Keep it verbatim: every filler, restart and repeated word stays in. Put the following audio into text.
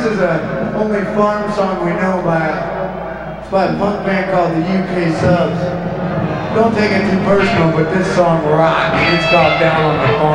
This is a only farm song we know by a, it's by a punk band called the U K Subs. Don't take it too personal, but this song rocks. It's called Down on the Farm.